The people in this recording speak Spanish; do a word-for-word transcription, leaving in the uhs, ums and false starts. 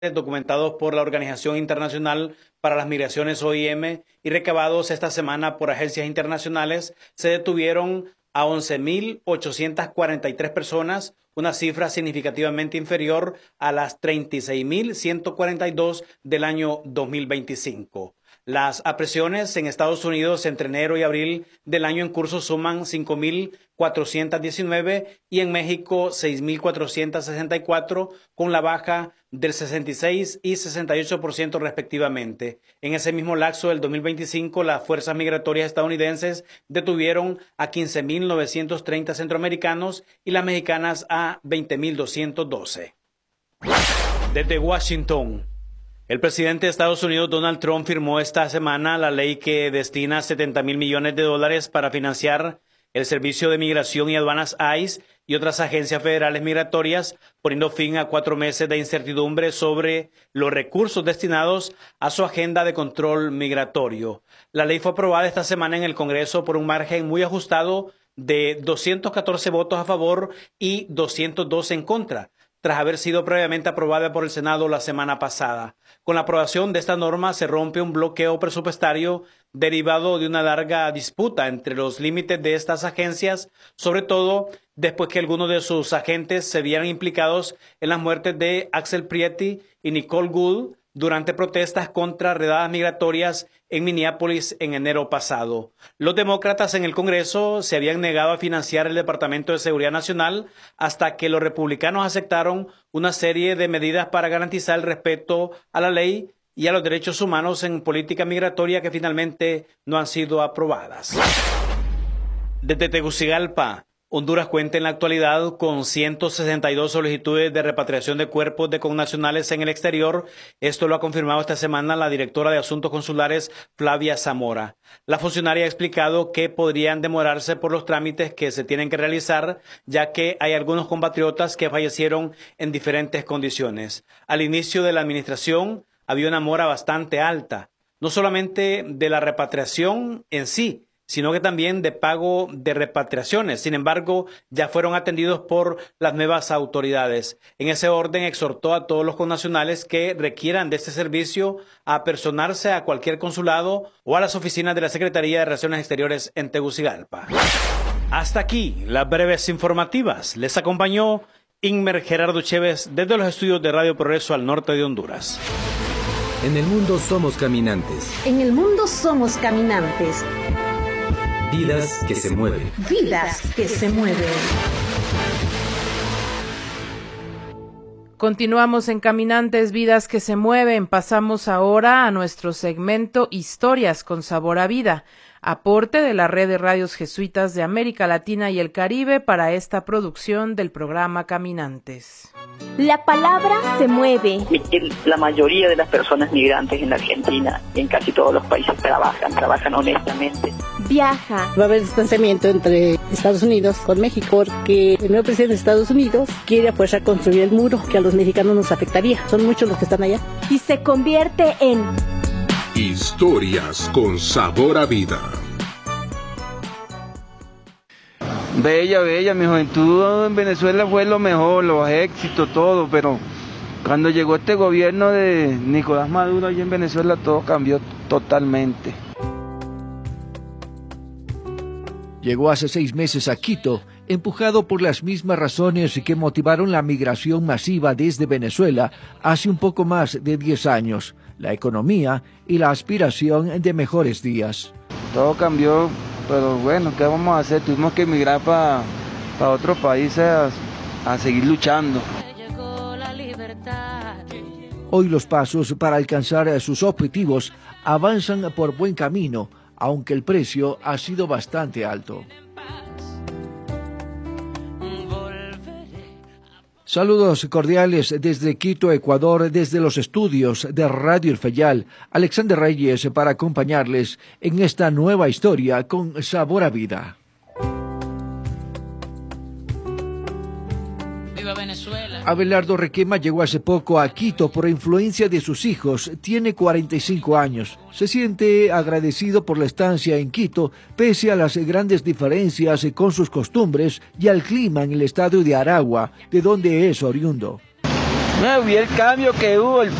documentados por la Organización Internacional para las Migraciones O I M y recabados esta semana por agencias internacionales, se detuvieron a once mil ochocientas cuarenta y tres personas, una cifra significativamente inferior a las treinta y seis mil ciento cuarenta y dos del año dos mil veinticinco. Las apresiones en Estados Unidos entre enero y abril del año en curso suman cinco mil cuatrocientas diecinueve y en México seis mil cuatrocientas sesenta y cuatro, con la baja del sesenta y seis y sesenta y ocho por ciento respectivamente. En ese mismo lapso del dos mil veinticinco, las fuerzas migratorias estadounidenses detuvieron a quince mil novecientos treinta centroamericanos y las mexicanas a veinte mil doscientos doce. Desde Washington, el presidente de Estados Unidos, Donald Trump, firmó esta semana la ley que destina setenta mil millones de dólares para financiar el Servicio de Migración y Aduanas I C E y otras agencias federales migratorias, poniendo fin a cuatro meses de incertidumbre sobre los recursos destinados a su agenda de control migratorio. La ley fue aprobada esta semana en el Congreso por un margen muy ajustado de doscientos catorce votos a favor y doscientos dos en contra, tras haber sido previamente aprobada por el Senado la semana pasada. Con la aprobación de esta norma se rompe un bloqueo presupuestario derivado de una larga disputa entre los límites de estas agencias, sobre todo después que algunos de sus agentes se vieran implicados en las muertes de Axel Prietti y Nicole Gould durante protestas contra redadas migratorias en Minneapolis en enero pasado. Los demócratas en el Congreso se habían negado a financiar el Departamento de Seguridad Nacional hasta que los republicanos aceptaron una serie de medidas para garantizar el respeto a la ley y a los derechos humanos en política migratoria que finalmente no han sido aprobadas. Desde Tegucigalpa, Honduras cuenta en la actualidad con ciento sesenta y dos solicitudes de repatriación de cuerpos de connacionales en el exterior. Esto lo ha confirmado esta semana la directora de Asuntos Consulares, Flavia Zamora. La funcionaria ha explicado que podrían demorarse por los trámites que se tienen que realizar, ya que hay algunos compatriotas que fallecieron en diferentes condiciones. Al inicio de la administración había una mora bastante alta, no solamente de la repatriación en sí, sino que también de pago de repatriaciones. Sin embargo, ya fueron atendidos por las nuevas autoridades. En ese orden, exhortó a todos los connacionales que requieran de este servicio a personarse a cualquier consulado o a las oficinas de la Secretaría de Relaciones Exteriores en Tegucigalpa. Hasta aquí las breves informativas. Les acompañó Inmer Gerardo Chévez desde los estudios de Radio Progreso al norte de Honduras. En el mundo somos caminantes. En el mundo somos caminantes. Vidas que se mueven. Vidas que se mueven. Continuamos en Caminantes, Vidas que se mueven. Pasamos ahora a nuestro segmento Historias con Sabor a Vida, aporte de la Red de Radios Jesuitas de América Latina y el Caribe para esta producción del programa Caminantes. La palabra se mueve. La mayoría de las personas migrantes en la Argentina y en casi todos los países trabajan, trabajan honestamente. Viaja. Va a haber distanciamiento entre Estados Unidos con México porque el nuevo presidente de Estados Unidos quiere a fuerza construir el muro que a los mexicanos nos afectaría. Son muchos los que están allá. Y se convierte en Historias con Sabor a Vida. Bella, bella, mi juventud en Venezuela fue lo mejor, los éxitos, todo, pero cuando llegó este gobierno de Nicolás Maduro allí en Venezuela todo cambió totalmente. Llegó hace seis meses a Quito, empujado por las mismas razones que motivaron la migración masiva desde Venezuela hace un poco más de diez años, la economía y la aspiración de mejores días. Todo cambió, pero bueno, ¿qué vamos a hacer? Tuvimos que emigrar para pa otros países a, a seguir luchando. Hoy los pasos para alcanzar sus objetivos avanzan por buen camino, aunque el precio ha sido bastante alto. Saludos cordiales desde Quito, Ecuador, desde los estudios de Radio El Fayal. Alexander Reyes para acompañarles en esta nueva historia con Sabor a Vida. ¡Viva Venezuela! Abelardo Requema llegó hace poco a Quito por influencia de sus hijos. Tiene cuarenta y cinco años. Se siente agradecido por la estancia en Quito, pese a las grandes diferencias con sus costumbres y al clima en el estado de Aragua, de donde es oriundo. No, vi el cambio que hubo, el